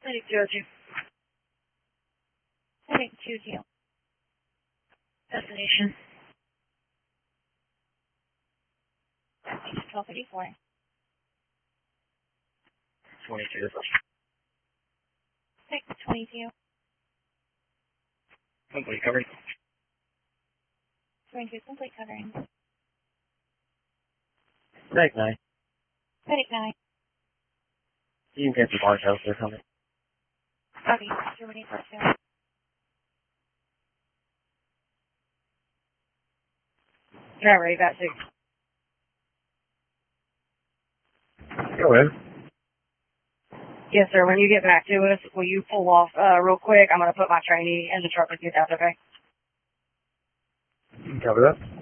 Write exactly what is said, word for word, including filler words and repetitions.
Heading two oh two. Heading two zero. Destination. twelve eighty-four. twenty-two. Six twenty-two. Complete coverage. twenty-two complete covering. Thank nine. Heading nine. You can get the bar house or something. Copy. Germany first two. Driver, you got six. Go ahead. Yes, sir. When you get back to us, will you pull off uh, real quick? I'm going to put my trainee in the truck with you. That's okay. Cover that.